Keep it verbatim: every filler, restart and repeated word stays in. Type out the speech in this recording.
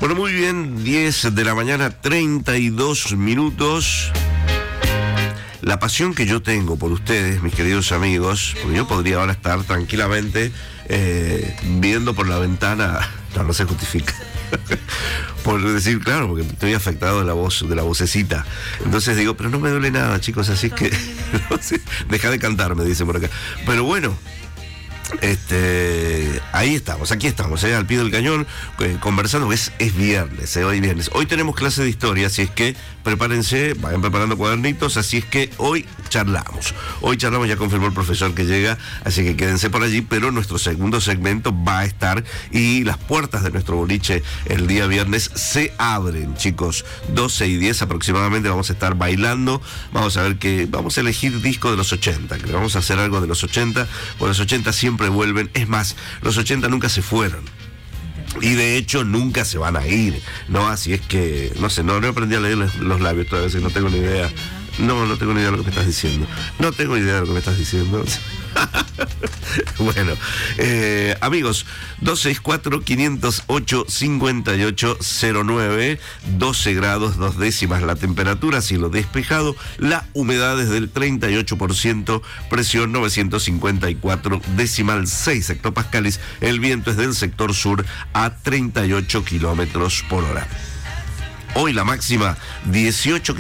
Bueno, muy bien, diez de la mañana, treinta y dos minutos. La pasión que yo tengo por ustedes, mis queridos amigos, porque yo podría ahora estar tranquilamente eh, viendo por la ventana, no, no se justifica. Por decir, claro, porque estoy afectado de la voz, de la vocecita. Entonces digo, pero no me duele nada, chicos, así es que no sé, deja de cantar, me dicen por acá. Pero bueno, Este, ahí estamos, aquí estamos, eh, al pie del cañón, eh, conversando, es, es viernes, eh, hoy viernes. Hoy tenemos clase de historia, así es que prepárense, vayan preparando cuadernitos, así es que hoy charlamos. Hoy charlamos, ya confirmó el profesor que llega, así que quédense por allí, pero nuestro segundo segmento va a estar y las puertas de nuestro boliche el día viernes se abren, chicos, doce y diez aproximadamente vamos a estar bailando, vamos a ver que vamos a elegir disco de los ochenta, que vamos a hacer algo de los ochenta, porque los ochenta siempre vuelven, es más, los ochenta nunca se fueron. Y de hecho nunca se van a ir, ¿no? Así es que, no sé, no, no aprendí a leer los labios todavía, así que no tengo ni idea. No, no tengo ni idea de lo que me estás diciendo. No tengo ni idea de lo que me estás diciendo. Bueno, eh, amigos, dos seis cuatro, cinco cero ocho, cinco ocho cero nueve, doce grados, dos décimas la temperatura, cielo despejado, la humedad es del treinta y ocho por ciento, presión novecientos cincuenta y cuatro decimal seis hectopascales, el viento es del sector sur a treinta y ocho kilómetros por hora. Hoy la máxima dieciocho